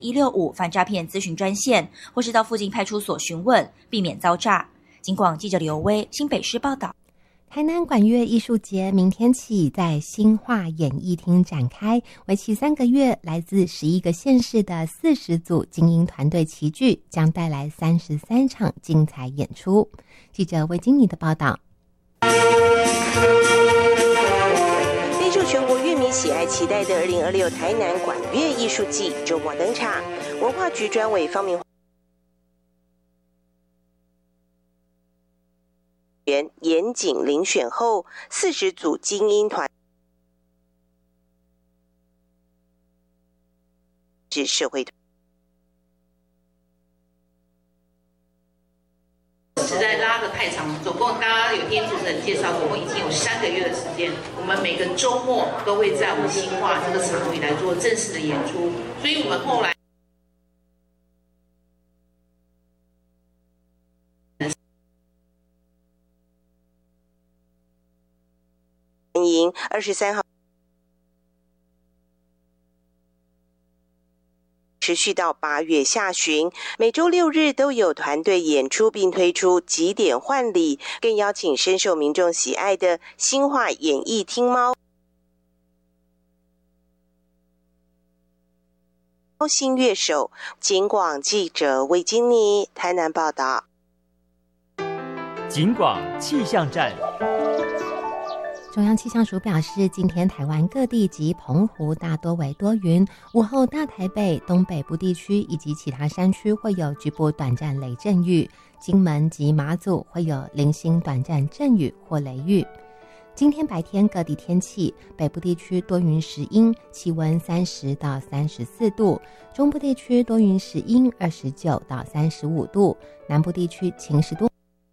165反诈骗咨询专线，或是到附近派出所询问，避免遭诈。警广记者刘威，新北市报道。 台南管乐艺术节明天起在新化演艺厅展开，为期3个月，来自11个县市的40组精英团队齐聚，将带来33场精彩演出。记者魏经理的报道。 备受全国乐迷喜爱期待的2026台南管乐艺术季周末登场，文化局专委方明严谨遴选后，40组精英团至社会实在拉得太长，总共刚刚有听主持人介绍，总共已经有3个月的时间。我们每个周末都会在我们新化这个场域来做正式的演出，所以我们后来营23号持续到8月下旬，每周6日都有团队演出，并推出集点换礼，更邀请深受民众喜爱的新化演艺厅猫新乐手。警广记者魏金妮台南报道。 警广气象站。 中央气象署表示，今天台湾各地及澎湖大多为多云，午后大台北、东北部地区以及其他山区会有局部短暂雷阵雨，金门及马祖会有零星短暂阵雨或雷雨。今天白天各地天气，北部地区多云时阴，气温30到34度，中部地区多云时阴，29到35度，南部地区晴时多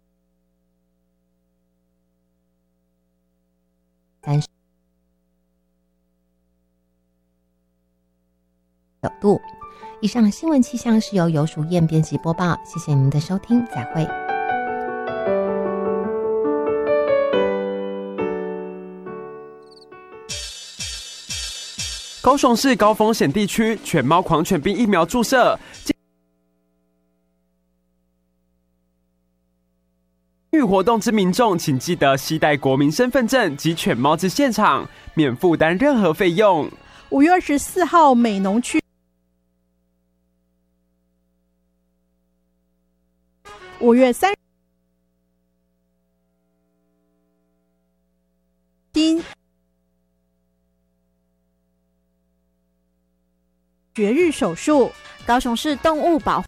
39度。以上新闻气象是由游淑燕编辑播报，谢谢您的收听，再会。 高雄市高风险地区犬猫狂犬病疫苗注射。参与活动之民众，请记得携带国民身份证及犬猫至现场，免负担任何费用。 5月24号，美浓区5月3日绝育手术，高雄市动物保护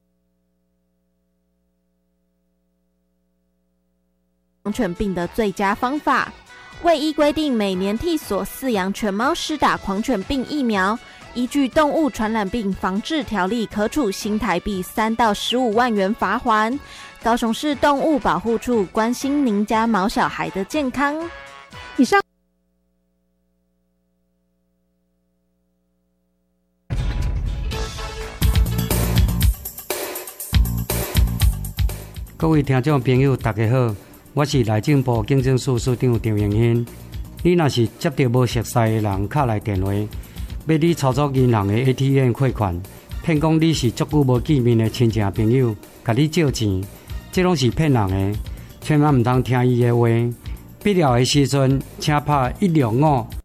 狂犬病的最佳方法，为依规定每年替所饲养犬猫施打狂犬病疫苗，依据动物传染病防治条例，可处新台币3到15万元罚锾。高雄市动物保护处关心您家毛小孩的健康。以上。 各位听众朋友大家好，我是内政部警政署署长张永新。你若是接到无熟悉的人敲来电话，要你操作银行的 ATM 汇款，骗讲你是足久无见面的亲戚朋友，甲你借钱，这拢是骗人的，千万唔通听伊的话。必要的时阵，请打165